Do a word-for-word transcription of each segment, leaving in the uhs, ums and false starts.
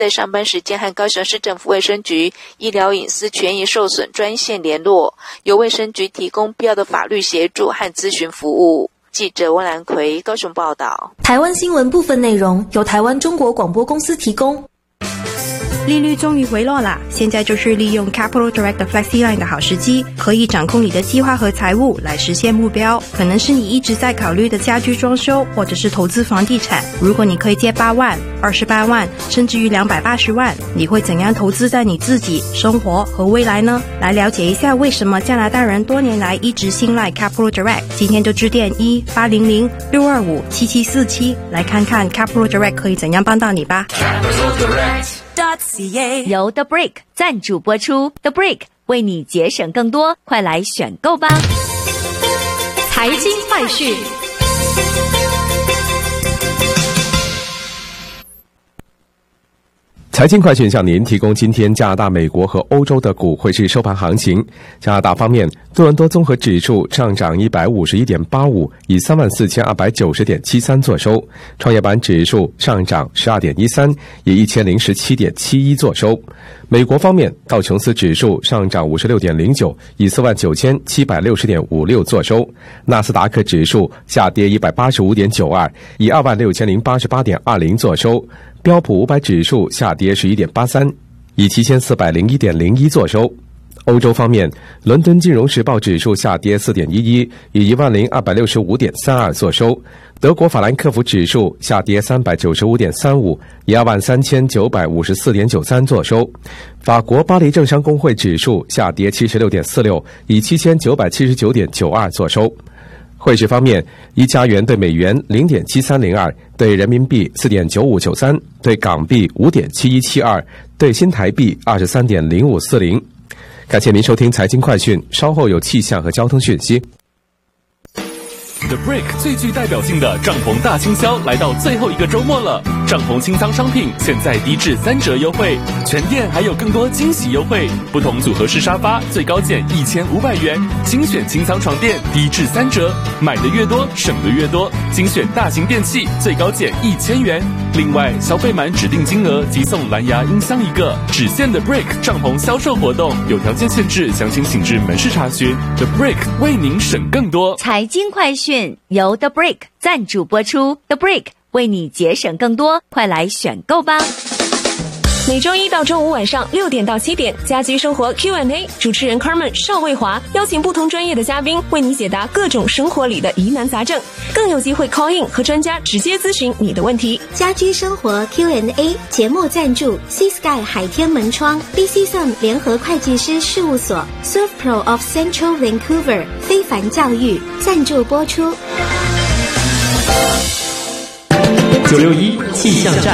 在上班时间和高雄市政府卫生局医疗隐私权益受损专线联络，由卫生局提供必要的法律协助和咨询服务。记者温兰奎高雄报道。 台湾新闻部分内容由台湾中国广播公司提供。 利率终于回落啦，现在就是利用 Capital Direct 的 FlexiLine 的好时机，可以掌控你的计划和财务来实现目标。可能是你一直在考虑的家居装修，或者是投资房地产。如果你可以借八万、二十八万，甚至于两百八十万，你会怎样投资在你自己、生活和未来呢？来了解一下为什么加拿大人多年来一直信赖 Capital Direct， 今天就致电一八零零六二五七七四七，来看看 Capital Direct 可以怎样帮到你吧。 由 The Brick 赞助播出 ，The Brick 为你节省更多，快来选购吧！ 财经快讯。 财经快讯向您提供今天加拿大、美国和欧洲的股汇市收盘行情。加拿大方面，多伦多综合指数上涨 一百五十一点八五， 以 三万四千二百九十点七三 作收；创业板指数上涨 十二点一三， 以 一千零十七点七一 作收。美国方面，道琼斯指数上涨 五十六点零九， 以 四万九千七百六十点五六 作收；纳斯达克指数下跌 一百八十五点九二， 以 二万六千零八十八点二零 作收；标普五百指数下跌 十一点八三， 以 七千四百零一点零一 作收。欧洲方面，伦敦金融时报指数下跌 四点一一， 以 一万零二百六十五点三二 作收；德国法兰克福指数下跌 三百九十五点三五， 以 二万三千九百五十四点九三 作收；法国巴黎政商工会指数下跌 七十六点四六， 以 七千九百七十九点九二 作收。汇市方面，一加元对美元 零点七三零二， 对人民币 四点九五九三， 对港币 五点七一七二， 对新台币 二十三点零五四零。感谢您收听财经快讯，稍后有气象和交通讯息。 The Brick 最具代表性的帐篷大清销来到最后一个周末了，帐篷清仓商品现在低至三折优惠，全店还有更多惊喜优惠，不同组合式沙发最高减一千五百元，精选清仓床垫低至三折，买的越多省的越多，精选大型电器最高减一千元，另外消费满指定金额即送蓝牙音箱一个。只限的 Brick 帐篷销售活动有条件限制，详情请至门市查询。The Brick 为您省更多。 财经快讯由 The Brick 赞助播出 ，The Brick 为你节省更多，快来选购吧！ 每周一到周五晚上六点到七点，家居生活 Q and A， 主持人 Carmen 邵卫华邀请不同专业的嘉宾为你解答各种生活里的疑难杂症，更有机会 call in 和专家直接咨询你的问题。 家居生活 Q and A 节目赞助 Sea Sky 海天门窗 B C S U M 联合会计师事务所 Surf Pro of Central Vancouver 非凡教育赞助播出。 九六一气象站。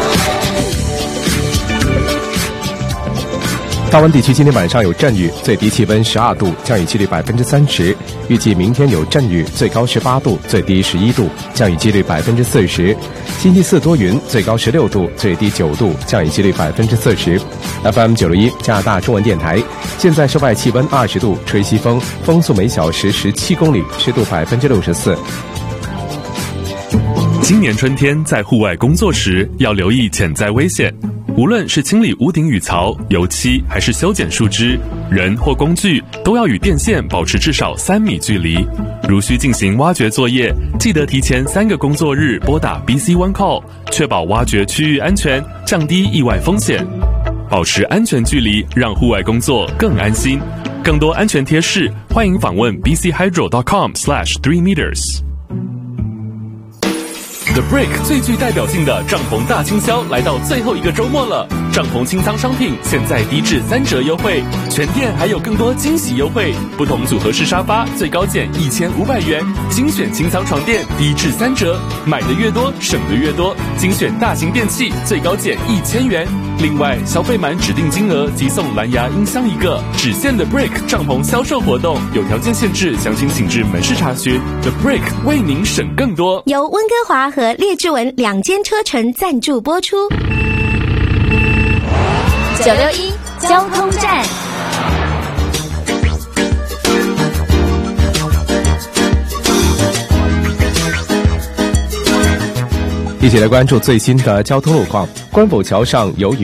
大温地区今天晚上有阵雨，最低气温十二度，降雨几率百分之三十。预计明天有阵雨，最高十八度，最低十一度，降雨几率百分之四十。星期四多云，最高十六度，最低九度，降雨几率百分之四十。F M 九六一加拿大中文电台，现在室外气温二十度，吹西风，风速每小时十七公里，湿度百分之六十四。 今年春天在户外工作时要留意潜在危险，无论是清理屋顶雨槽、油漆，还是修剪树枝，人或工具都要与电线保持至少三米距离。如需进行挖掘作业，记得提前三个工作日拨打 B C One Call， 确保挖掘区域安全，降低意外风险。保持安全距离，让户外工作更安心。更多安全贴士，欢迎访问 b c hydro dot com slash three meters。The Brick 最具代表性的帐篷大清销来到最后一个周末了，帐篷清仓商品现在低至三折优惠，全店还有更多惊喜优惠，不同组合式沙发最高减一千五百元，精选清仓床垫低至三折，买的越多省的越多，精选大型电器最高减一千元，另外消费满指定金额即送蓝牙音箱一个。只限的 Brick 帐篷销售活动有条件限制，详情请至门市查询。The Brick 为您省更多。 由温哥华和列治文两间车城赞助播出。 九六一交通站。 一起来关注最新的交通路况。关埔桥上由于